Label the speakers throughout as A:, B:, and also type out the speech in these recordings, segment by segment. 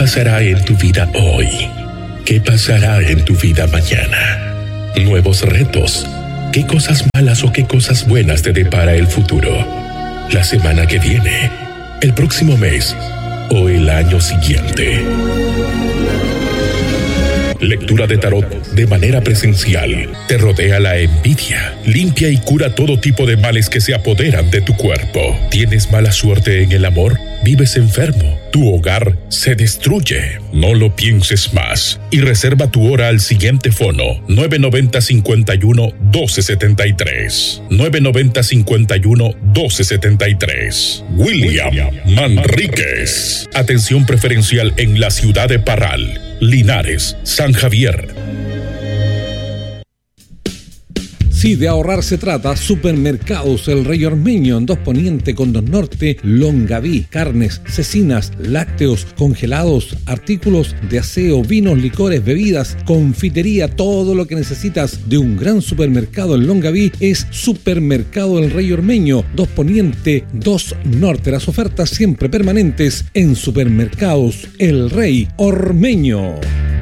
A: pasará en tu vida hoy? ¿Qué pasará en tu vida mañana? Nuevos retos. ¿Qué cosas malas o qué cosas buenas te depara el futuro? La semana que viene, el próximo mes o el año siguiente. Lectura de tarot de manera presencial. Te rodea la envidia. Limpia y cura todo tipo de males que se apoderan de tu cuerpo. ¿Tienes mala suerte en el amor? ¿Vives enfermo? ¿Tu hogar se destruye? No lo pienses más y reserva tu hora al siguiente fono 990-51-1273. 990-51-1273. William Manríquez. Atención preferencial en la ciudad de Parral, Linares, San Javier.
B: Si de ahorrar se trata, Supermercados El Rey Ormeño en 2 Poniente con 2 Norte, Longaví, carnes, cecinas, lácteos, congelados, artículos de aseo, vinos, licores, bebidas, confitería, todo lo que necesitas de un gran supermercado en Longaví es Supermercado El Rey Ormeño, 2 Poniente, 2 Norte. Las ofertas siempre permanentes en Supermercados El Rey Ormeño.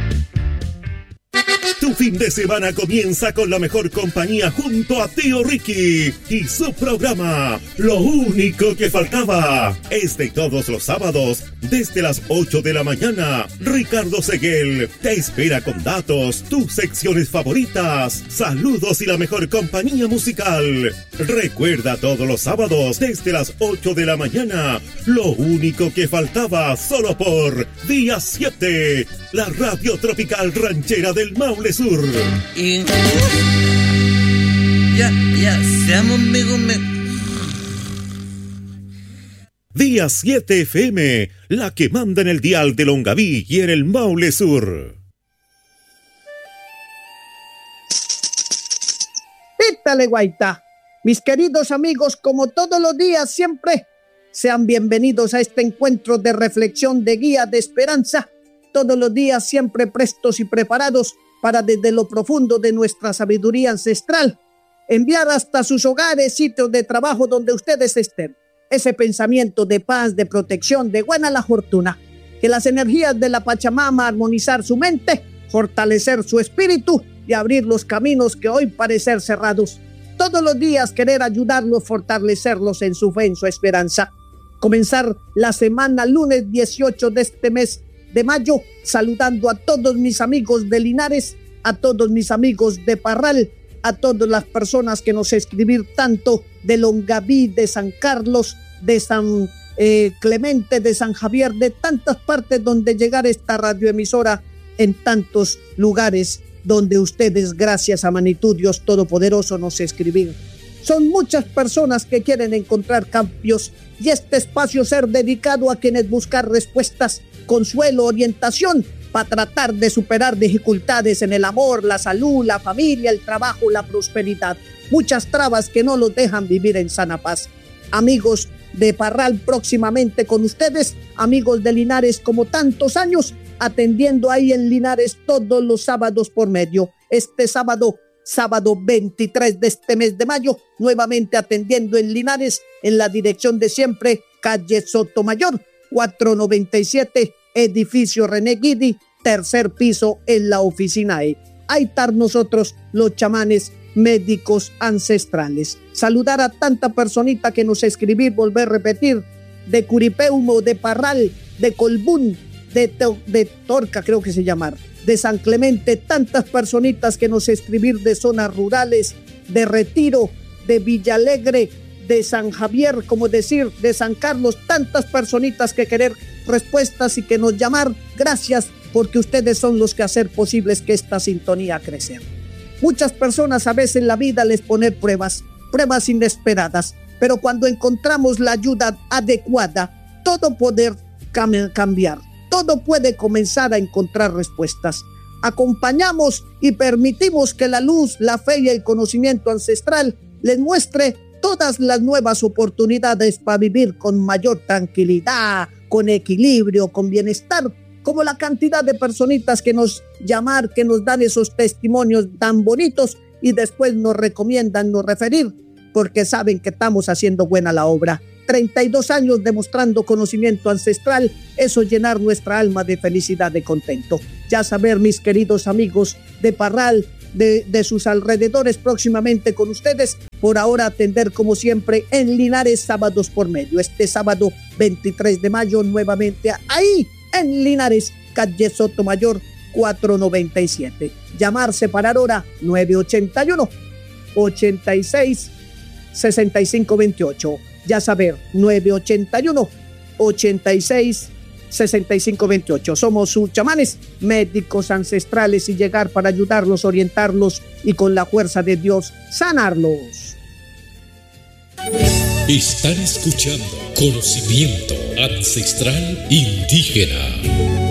C: Tu fin de semana comienza con la mejor compañía junto a Tío Ricky y su programa Lo Único que Faltaba. Es de todos los sábados desde las 8 de la mañana. Ricardo Seguel te espera con datos, tus secciones favoritas, saludos y la mejor compañía musical. Recuerda todos los sábados desde las 8 de la mañana. Lo Único que Faltaba solo por Día 7, la radio tropical ranchera del Maule Sur.
D: Y ya, seamos amigos.
C: Día 7 FM, la que manda en el dial de Longaví y en el Maule Sur.
E: Pítale, guaita. Mis queridos amigos, como todos los días, siempre sean bienvenidos a este encuentro de reflexión, de guía, de esperanza. Todos los días siempre prestos y preparados para desde lo profundo de nuestra sabiduría ancestral enviar hasta sus hogares, sitios de trabajo donde ustedes estén, ese pensamiento de paz, de protección, de buena la fortuna. Que las energías de la Pachamama armonizar su mente, fortalecer su espíritu y abrir los caminos que hoy parecen cerrados. Todos los días querer ayudarlos, fortalecerlos en su fe, en su esperanza. Comenzar la semana lunes 18 de este mes de mayo, saludando a todos mis amigos de Linares, a todos mis amigos de Parral, a todas las personas que nos escribir tanto de Longaví, de San Carlos, de San Clemente, de San Javier, de tantas partes donde llegar esta radioemisora, en tantos lugares donde ustedes, gracias a Magnitud Dios Todopoderoso, nos escribir. Son muchas personas que quieren encontrar cambios y este espacio ser dedicado a quienes buscan respuestas, consuelo, orientación para tratar de superar dificultades en el amor, la salud, la familia, el trabajo, la prosperidad. Muchas trabas que no los dejan vivir en sana paz. Amigos de Parral, próximamente con ustedes, amigos de Linares como tantos años, atendiendo ahí en Linares todos los sábados por medio. Este sábado 23 de este mes de mayo, nuevamente atendiendo en Linares, en la dirección de siempre, calle Sotomayor, 497, edificio René Guidi, 3er piso en la oficina E. Ahí están nosotros, los chamanes médicos ancestrales. Saludar a tanta personita que nos escribir, volver a repetir, de Curipeumo, de Parral, de Colbún, de Torca, creo que se llama, de San Clemente, tantas personitas que nos escribir de zonas rurales, de Retiro, de Villalegre, de San Javier, como decir, de San Carlos, tantas personitas que querer respuestas y que nos llamar. Gracias, porque ustedes son los que hacer posibles que esta sintonía crezca. Muchas personas a veces en la vida les ponen pruebas inesperadas, pero cuando encontramos la ayuda adecuada, todo puede cambiar, todo puede comenzar a encontrar respuestas. Acompañamos y permitimos que la luz, la fe y el conocimiento ancestral les muestre todas las nuevas oportunidades para vivir con mayor tranquilidad, con equilibrio, con bienestar, como la cantidad de personitas que nos llaman, que nos dan esos testimonios tan bonitos y después nos recomiendan, nos referir, porque saben que estamos haciendo buena la obra. 32 años demostrando conocimiento ancestral, eso es llenar nuestra alma de felicidad, de contento. Ya saber, mis queridos amigos de Parral, de sus alrededores, próximamente con ustedes. Por ahora atender como siempre en Linares, sábados por medio. Este sábado 23 de mayo nuevamente ahí en Linares, calle Sotomayor 497. Llamar, separar hora 981 86 65 28. Ya saber, 981 86 65 28. Somos sus chamanes, médicos ancestrales, y llegar para ayudarlos, orientarlos y con la fuerza de Dios sanarlos.
A: Están escuchando Conocimiento Ancestral Indígena.